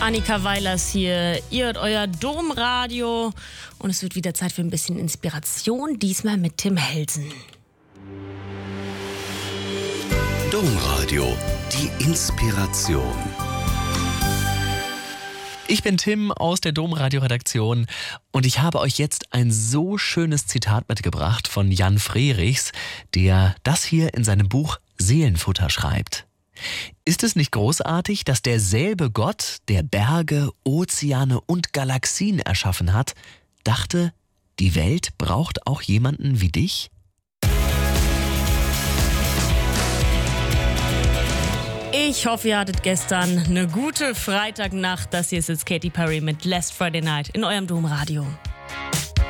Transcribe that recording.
Annika Weilers hier, ihr und euer Domradio. Und es wird wieder Zeit für ein bisschen Inspiration, diesmal mit Tim Helsen. Domradio, die Inspiration. Ich bin Tim aus der Domradio-Redaktion und ich habe euch jetzt ein so schönes Zitat mitgebracht von Jan Frerichs, der das hier in seinem Buch Seelenfutter schreibt. Ist es nicht großartig, dass derselbe Gott, der Berge, Ozeane und Galaxien erschaffen hat, dachte, die Welt braucht auch jemanden wie dich? Ich hoffe, ihr hattet gestern eine gute Freitagnacht. Das hier ist jetzt Katy Perry mit Last Friday Night in eurem Domradio.